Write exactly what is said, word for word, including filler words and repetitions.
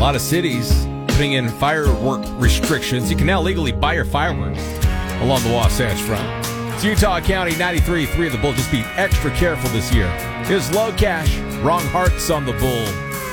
lot of cities putting in firework restrictions. You can now legally buy your fireworks along the Wasatch Front. It's Utah County ninety-three point three of the Bull. Just be extra careful this year. Here's Low Cash, Wrong Hearts on the Bull.